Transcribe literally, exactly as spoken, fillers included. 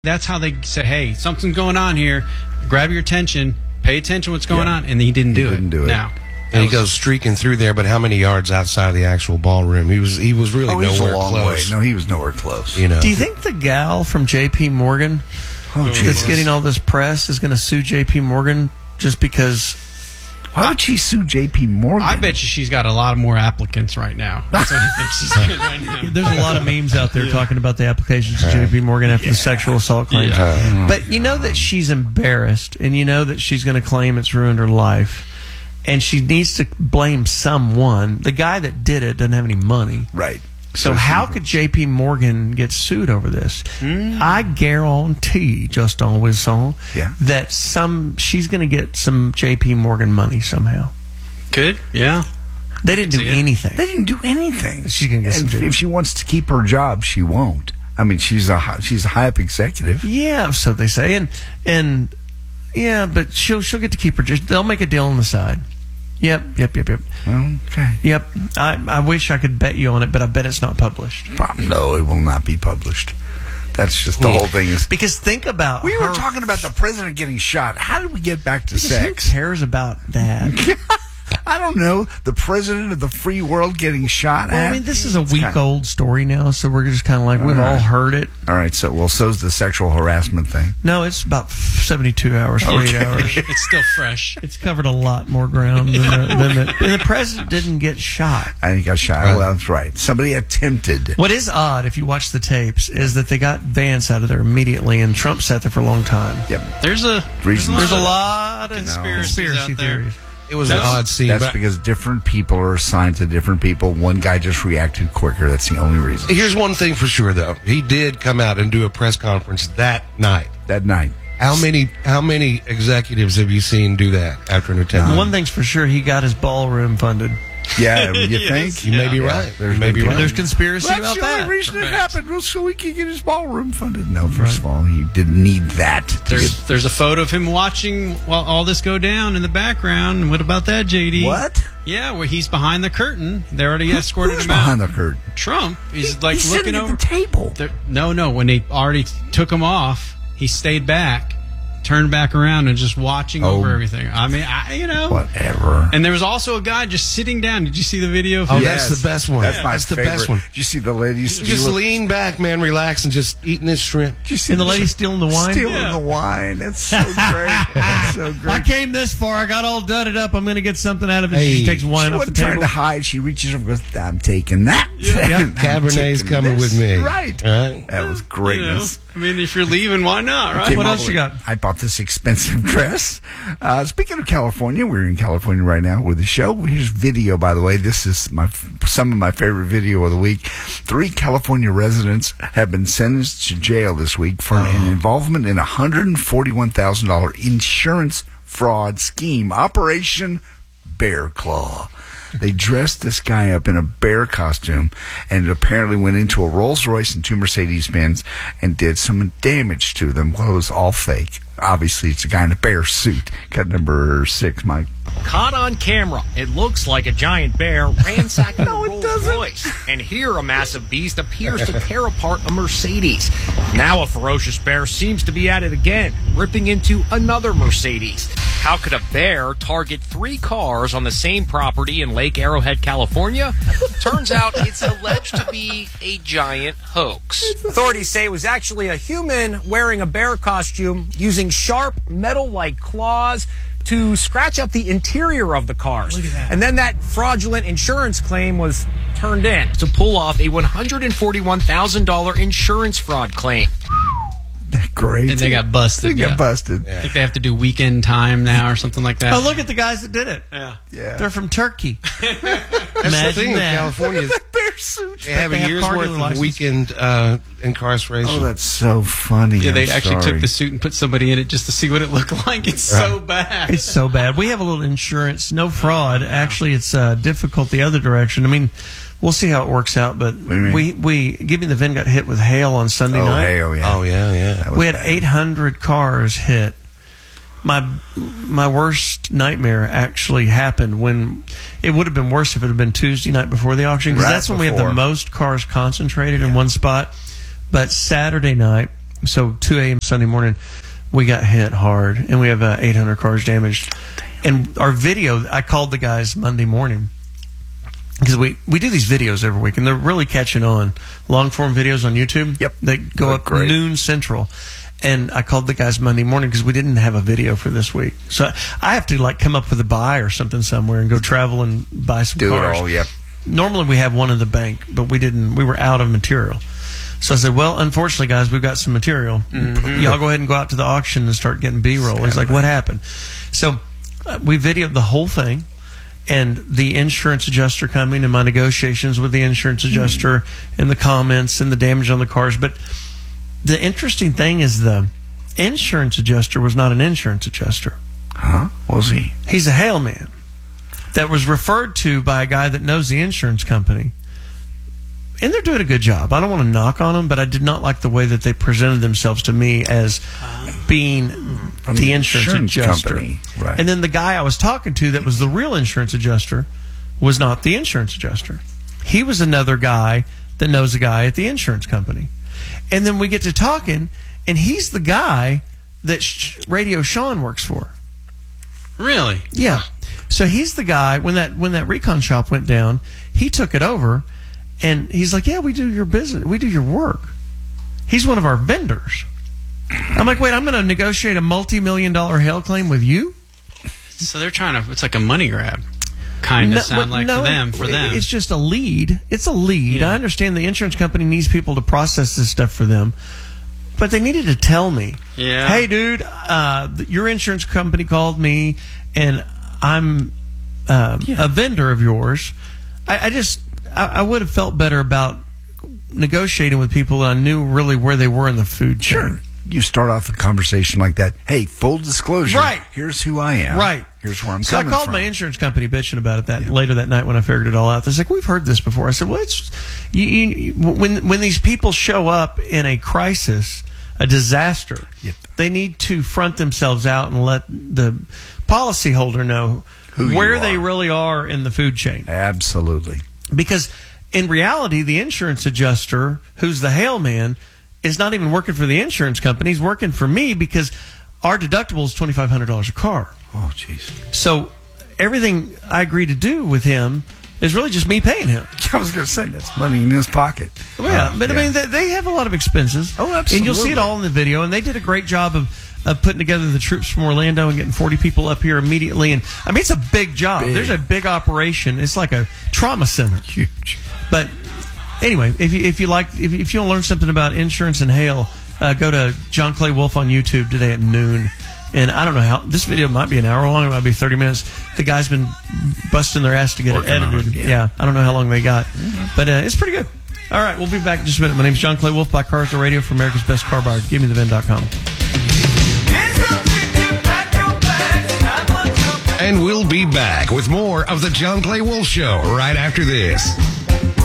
That's how they say, hey, something's going on here. Grab your attention. Pay attention to what's going yeah. on. And he didn't do he it. Didn't do it. Now. And he goes streaking through there, but how many yards outside of the actual ballroom? He was he was really oh, nowhere he was a long close. Way. No, he was nowhere close. You know. Do you think the gal from J P Morgan oh, that's Jesus. getting all this press is going to sue J P Morgan just because? Why would she sue J P Morgan? I bet you she's got a lot of more applicants right now. That's what I think she's getting right now. There's a lot of memes out there yeah. talking about the applications to J P Morgan after yeah. the sexual assault claims. Yeah. But you know that she's embarrassed, and you know that she's going to claim it's ruined her life. And she needs to blame someone. The guy that did it doesn't have any money. Right. So, so how could J P Morgan get sued over this? Mm. I guarantee, just on Wissong, yeah. that some she's going to get some J P Morgan money somehow. Good, yeah. They didn't do anything. They didn't do anything. She's going to get some. If, if she wants to keep her job, she won't. I mean, she's a she's a high up executive. Yeah, so they say, and and yeah, but she'll she'll get to keep her. They'll make a deal on the side. Yep, yep, yep, yep. Okay. Yep. I, I wish I could bet you on it, but I bet it's not published. No, it will not be published. That's just the yeah. whole thing. Is because think about we her. were talking about the president getting shot. How did we get back to because sex? Who cares about that? I don't know. The president of the free world getting shot well, at? I mean, this is a week-old story now, so we're just kind of like, all we've right. all heard it. All right, so, well, so's the sexual harassment thing. No, it's about seventy-two hours, forty-eight okay. hours. It's still fresh. It's covered a lot more ground than the, than the, and the president didn't get shot. And he got shot. Right. Well, that's right. Somebody attempted. What is odd, if you watch the tapes, is that they got Vance out of there immediately, and Trump sat there for a long time. Yep. There's a, there's a, there's a lot of conspiracies, conspiracy theories. It was that's, an odd scene. That's because different people are assigned to different people. One guy just reacted quicker. That's the only reason. Here's one thing for sure, though. He did come out and do a press conference that night. That night. How many How many executives have you seen do that after an attempt? Um, one thing's for sure, he got his ballroom funded. Yeah, you yes. think? You yeah. may be yeah. right. There's maybe right. There's conspiracy well, about that's that. That's the only reason Correct. it happened was so he could get his ballroom funded. No, first right. of all, he didn't need that. There's get... there's a photo of him watching while all this go down in the background. What about that, J D? What? Yeah, where he's behind the curtain. They already escorted Who's him out. behind the curtain? Trump. He's he, like he's looking sitting over at the table. They're, no, no. When they already took him off, he stayed back. Turned back around and just watching oh, over everything. I mean, I, you know. Whatever. And there was also a guy just sitting down. Did you see the video? Oh, yes. that's the best one. That's yeah. my That's favorite. the best one. Did you see the lady? Just, just look, lean back, man, relax, and just eating his shrimp. Did you see and the lady stealing the wine? Stealing yeah. the wine. That's so great. That's so great. I came this far. I got all dudded up. I'm going to get something out of it. Hey. She takes wine she off the wasn't trying table. to hide. She reaches over and goes, I'm taking that. Yeah. Yeah. Cabernet's coming this. with me. Right. right. That was greatness. You know, I mean, if you're leaving, why not, right? Came What all else the you way- got? I bought this expensive dress. Uh, speaking of California, we're in California right now with the show. Here's video, by the way. This is my some of my favorite video of the week. Three California residents have been sentenced to jail this week for an involvement in a one hundred forty-one thousand dollars insurance fraud scheme, Operation Bear Claw. They dressed this guy up in a bear costume and apparently went into a Rolls Royce and two Mercedes Benz and did some damage to them. Well, it was all fake. Obviously, it's a guy in a bear suit. Cut number six, Mike. Caught on camera, it looks like a giant bear ransacking No, a it Rolls doesn't. Royce. And here a massive beast appears to tear apart a Mercedes. Now a ferocious bear seems to be at it again, ripping into another Mercedes. How could a bear target three cars on the same property in Lake Arrowhead, California? Turns out it's alleged to be a giant hoax. Authorities say it was actually a human wearing a bear costume using sharp metal-like claws to scratch up the interior of the cars. Look at that. And then that fraudulent insurance claim was turned in. To pull off a one hundred forty-one thousand dollars insurance fraud claim. Great. And they got busted. They got yeah. busted. I think they have to do weekend time now or something like that. Oh, look at the guys that did it. Yeah. Yeah. They're from Turkey. That's the Imagine thing with that. California. That bear suit. They have They a have year's car worth dealer of license. weekend uh, incarceration. Oh, that's so funny. Yeah, they I'm actually sorry. took the suit and put somebody in it just to see what it looked like. It's so bad. It's so bad. We have a little insurance, no fraud. Actually, it's uh, difficult the other direction. I mean, we'll see how it works out. But we, we, Give Me the Vin got hit with hail on Sunday Oh, night. hail, yeah. Oh, yeah, yeah. That was We had bad. eight hundred cars hit. My my worst nightmare actually happened when it would have been worse if it had been Tuesday night before the auction, because Right that's when we have before. the most cars concentrated in one spot. But Saturday night, So two a.m. Sunday morning, we got hit hard, and we have uh, eight hundred cars damaged. And our video, I called the guys Monday morning, because we, we do these videos every week, and they're really catching on. Long-form videos on YouTube. Yep. They go They're up great. noon Central. And I called the guys Monday morning because we didn't have a video for this week. So I have to, like, come up with a buy or something somewhere and go travel and buy some Do cars. it all, yep. Normally we have one in the bank, but we didn't. We were out of material. So I said, well, unfortunately, guys, we've got some material. Mm-hmm. Y'all go ahead and go out to the auction and start getting B-roll. He's like, what happened? So uh, we videoed the whole thing, and the insurance adjuster coming and my negotiations with the insurance adjuster mm-hmm. and the comments and the damage on the cars. But the interesting thing is the insurance adjuster was not an insurance adjuster. Huh? What was he? He's a hail man that was referred to by a guy that knows the insurance company. And they're doing a good job. I don't want to knock on them, but I did not like the way that they presented themselves to me as being From the the insurance, insurance adjuster. company, right. And then the guy I was talking to that was the real insurance adjuster was not the insurance adjuster. He was another guy that knows a guy at the insurance company. And then we get to talking, and he's the guy that Sh- Radio Sean works for. Really? Yeah. So he's the guy, when that when that recon shop went down, he took it over, and he's like, yeah, we do your business. We do your work. He's one of our vendors. I'm like, wait, I'm going to negotiate a multi-million dollar hail claim with you? So they're trying to, it's like a money grab. Kind of No, sound but like no, for them, for them. It's just a lead. It's a lead. Yeah. I understand the insurance company needs people to process this stuff for them, but they needed to tell me, Yeah. hey, dude, uh, your insurance company called me, and I'm um, a vendor of yours. I, I just, I, I would have felt better about negotiating with people that I knew really where they were in the food chain. Sure. You start off a conversation like that. Hey, full disclosure. Right. Here's who I am. Right. Here's where I'm so coming I called from. my insurance company bitching about it that later that night when I figured it all out. They're like, we've heard this before. I said, well, it's you, you, when when these people show up in a crisis, a disaster, Yep. they need to front themselves out and let the policyholder know Who you where are. they really are in the food chain. Absolutely. Because in reality, the insurance adjuster, who's the hail man, is not even working for the insurance company. He's working for me because our deductible is twenty-five hundred dollars a car. Oh, jeez. So everything I agree to do with him is really just me paying him. I was going to say, that's money in his pocket. Well, yeah, Uh, but I yeah. mean, they, they have a lot of expenses. Oh, And you'll see absolutely. it all in the video. And they did a great job of, of putting together the troops from Orlando and getting forty people up here immediately. And I mean, it's a big job. Big. There's a big operation. It's like a trauma center. Huge. But anyway, if you if you like if, if you want to learn something about insurance and hail, uh, go to John Clay Wolf on YouTube today at noon. And I don't know how this video might be an hour long. It might be thirty minutes. The guy's been busting their ass to get Working it on edited. it, yeah. yeah. I don't know how long they got, but uh, it's pretty good. All right, we'll be back in just a minute. My name's John Clay Wolf, Black Cars Radio for America's Best Car Buyer. Give me the vin dot com. And we'll be back with more of the John Clay Wolf Show right after this.